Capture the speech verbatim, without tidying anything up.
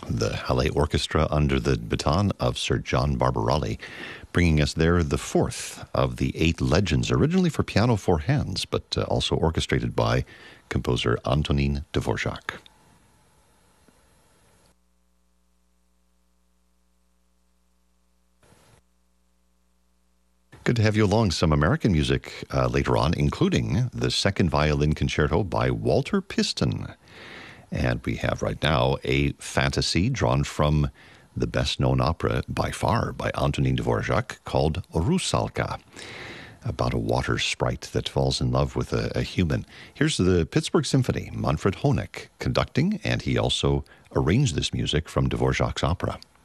the Halle Orchestra under the baton of Sir John Barbarelli, bringing us there the fourth of the eight legends, originally for piano four hands, but uh, also orchestrated by composer Antonin Dvorak. Good to have you along. Some American music uh, later on, including the Second Violin Concerto by Walter Piston. And we have right now a fantasy drawn from the best-known opera by far by Antonin Dvorak called Rusalka, about a water sprite that falls in love with a, a human. Here's the Pittsburgh Symphony, Manfred Honeck conducting, and he also arranged this music from Dvorak's opera.